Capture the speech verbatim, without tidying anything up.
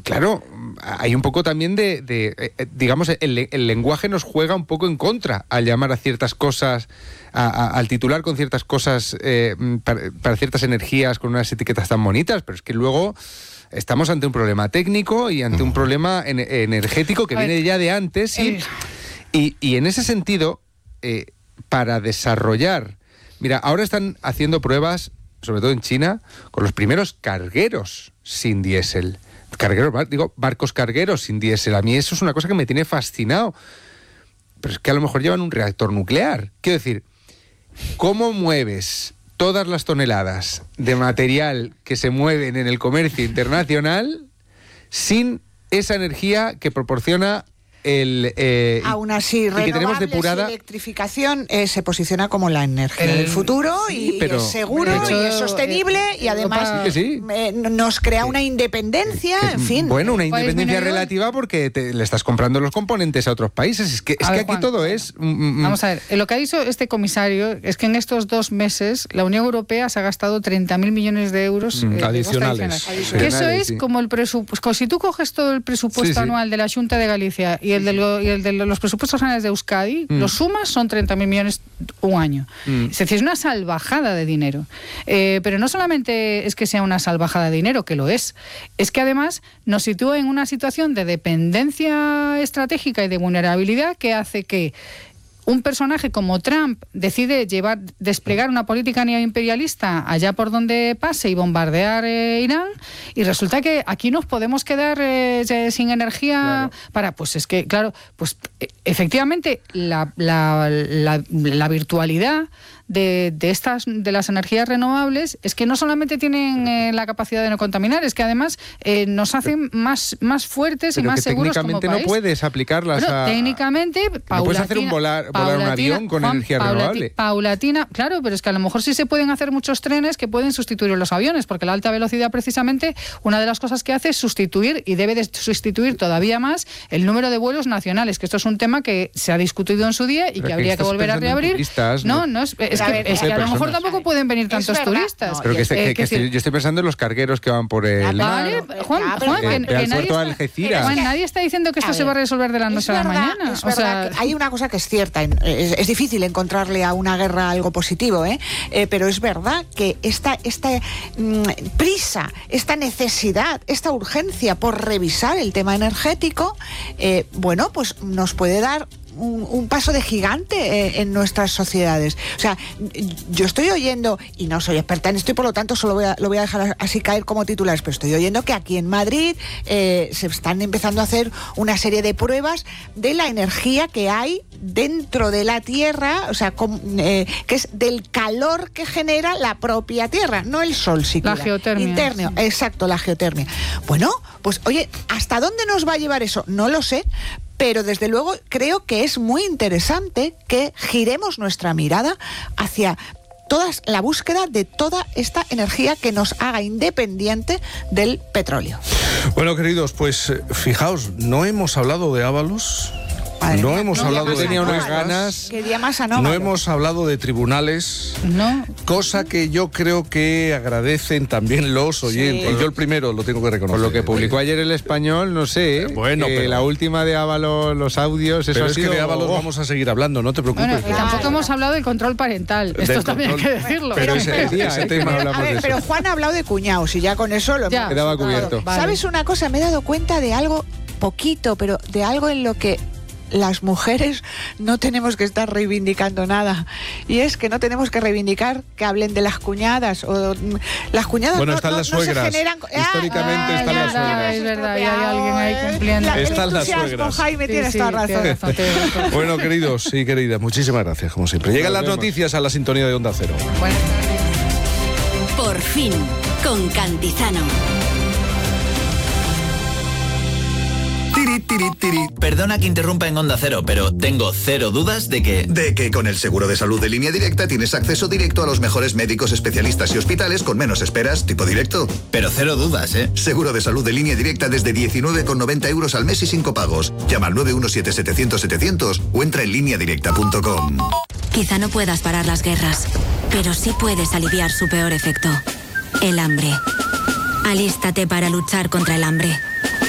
claro, hay un poco también de, de eh, digamos, el, el lenguaje nos juega un poco en contra al llamar a ciertas cosas, a, a, al titular con ciertas cosas, eh, para, para ciertas energías con unas etiquetas tan bonitas, pero es que luego estamos ante un problema técnico y ante un problema en, energético que viene ya de antes, y, y, y en ese sentido, eh, para desarrollar, mira, ahora están haciendo pruebas, sobre todo en China, con los primeros cargueros sin diésel. Cargueros, digo, barcos cargueros sin diésel. A mí eso es una cosa que me tiene fascinado. Pero es que a lo mejor llevan un reactor nuclear. Quiero decir, ¿cómo mueves todas las toneladas de material que se mueven en el comercio internacional sin esa energía que proporciona el... Eh, Aún así, y que tenemos depurada... y electrificación eh, se posiciona como la energía el, del futuro, sí, y, pero, y es seguro, hecho, y es sostenible, eh, y además sí, sí. Eh, nos crea una independencia, eh, en fin. Bueno, una independencia relativa porque te, le estás comprando los componentes a otros países. Es que, es que ver, aquí Juan, todo es... Mm, vamos a ver, lo que ha dicho este comisario es que en estos dos meses la Unión Europea se ha gastado treinta mil millones de euros mm, eh, adicionales. De adicionales. Que eso es sí. como el presupuesto... Si tú coges todo el presupuesto sí, sí. anual de la Xunta de Galicia y el de, lo, y el de los presupuestos generales de Euskadi, mm. los sumas son treinta mil millones un año. Mm. Es decir, es una salvajada de dinero. Eh, pero no solamente es que sea una salvajada de dinero, que lo es, es que además nos sitúa en una situación de dependencia estratégica y de vulnerabilidad que hace que un personaje como Trump decide llevar, desplegar una política neoimperialista allá por donde pase y bombardear eh, Irán, y resulta que aquí nos podemos quedar eh, sin energía. Claro. Para, pues es que, claro, pues efectivamente la, la, la, la virtualidad de, de estas de las energías renovables es que no solamente tienen eh, la capacidad de no contaminar, es que además eh, nos hacen más, más fuertes y más seguros como país. Técnicamente no puedes aplicarlas bueno, a... Técnicamente, paulatina, no puedes hacer un volar, volar un avión con Juan, energía paulati, renovable. Paulatina, claro, pero es que a lo mejor sí se pueden hacer muchos trenes que pueden sustituir los aviones, porque la alta velocidad precisamente una de las cosas que hace es sustituir, y debe de sustituir todavía más, el número de vuelos nacionales, que esto es un tema que se ha discutido en su día y pero que habría que volver a reabrir. Turistas, no, no, es, es que, es que a lo mejor tampoco pueden venir tantos turistas. No, pero que, este, eh, que, que estoy, yo estoy pensando en los cargueros que van por el... Vale, Juan, Juan, que, que nadie, está, Juan, nadie está diciendo que esto a se ver, va a resolver de la noche a la mañana. Es o sea, hay una cosa que es cierta, es, es difícil encontrarle a una guerra algo positivo, ¿eh? Eh, pero es verdad que esta, esta mmm, prisa, esta necesidad, esta urgencia por revisar el tema energético, eh, bueno, pues nos puede dar Un, un paso de gigante eh, en nuestras sociedades. O sea, yo estoy oyendo, y no soy experta en esto y por lo tanto solo voy a, lo voy a dejar así caer como titulares, pero estoy oyendo que aquí en Madrid eh, se están empezando a hacer una serie de pruebas de la energía que hay dentro de la Tierra, o sea, con, eh, que es del calor que genera la propia Tierra, no el sol siquiera. La geotermia. Interno, sí. Exacto, la geotermia. Bueno, pues oye, ¿hasta dónde nos va a llevar eso? No lo sé, pero desde luego creo que es muy interesante que giremos nuestra mirada hacia toda la búsqueda de toda esta energía que nos haga independiente del petróleo. Bueno, queridos, pues fijaos, no hemos hablado de Ábalos. Madre no mía, hemos no hablado de tenía unas ganas. ¿Qué día más anómalo? No hemos hablado de tribunales. No. Cosa que yo creo que agradecen también los oyentes. Sí. Yo el primero lo tengo que reconocer. Por lo que publicó ayer El Español, no sé. Bueno, que pero la última de Ábalos, los audios, eso pero ha es sido... que de Ábalos oh. vamos a seguir hablando, no te preocupes. Bueno, y tampoco claro. hemos hablado del control parental. Esto del también control, hay que decirlo. Pero ese, pero, ese tema pero, hablamos a ver, de eso. Pero Juan ha hablado de cuñados y ya con eso lo ya. hemos quedaba cubierto. Vale. ¿Sabes una cosa? Me he dado cuenta de algo poquito, pero de algo en lo que las mujeres no tenemos que estar reivindicando nada, y es que no tenemos que reivindicar que hablen de las cuñadas o las cuñadas. Bueno, no, están no, las no suegras. se generan... Históricamente ah, están ah, las suegras. Es verdad, y hay alguien ahí cumpliendo. La, están las suegras. Jaime, sí, tienes sí, toda razón. Tienes razón, tienes razón. Bueno, queridos y queridas, muchísimas gracias, como siempre. Llegan las noticias a la sintonía de Onda Cero. Buenas tardes. Por fin, con Cantizano. Tiri, tiri, tiri. Perdona que interrumpa en Onda Cero, pero tengo cero dudas de que... De que con el seguro de salud de Línea Directa tienes acceso directo a los mejores médicos, especialistas y hospitales con menos esperas, tipo directo. Pero cero dudas, ¿eh? Seguro de salud de Línea Directa desde diecinueve con noventa euros al mes y sin copagos. Llama al nueve uno siete setecientos setecientos o entra en línea directa punto com. Quizá no puedas parar las guerras, pero sí puedes aliviar su peor efecto, el hambre. Alístate para luchar contra el hambre.